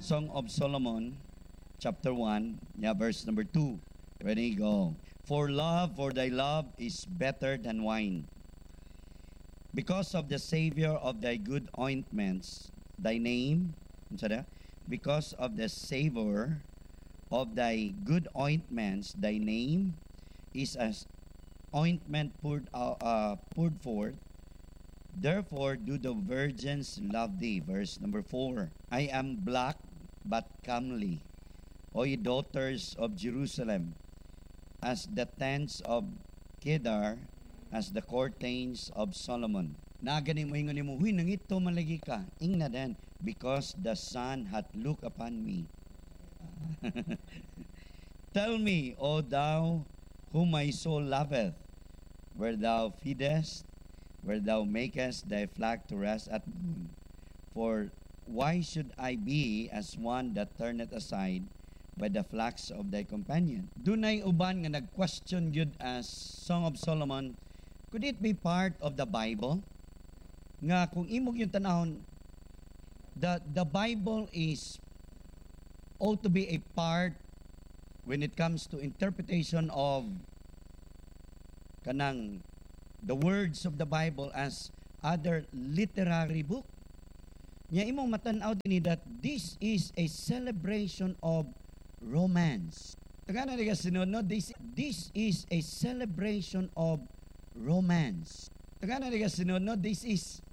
Song of Solomon, chapter 1, verse number 2. Ready, go. For thy love is better than wine. Because of the Savior of thy good ointments, thy name, because of the savor of thy good ointments, thy name is as ointment poured forth. Therefore do the virgins love thee. Verse number 4. I am black but comely, O ye daughters of Jerusalem, as the tents of Kedar, as the curtains of Solomon. Nagani mo ingon mo, huy, nangito malagi ka. Ingna den, because the sun hath looked upon me. Tell me, O thou whom my soul loveth, where thou feedest, where thou makest thy flock to rest at noon. For why should I be as one that turneth aside by the flocks of thy companion? Dunay uban nga nag-question yun as Song of Solomon, could it be part of the Bible? Nga kung imog yung tanahon, the Bible is ought to be a part when it comes to interpretation of kanang the words of the Bible as other literary book. Nya imong matan-aw din that this is a celebration of romance. Tagana ni kasunod, no? This is a celebration of romance. Tagana ni kasunod, no? This is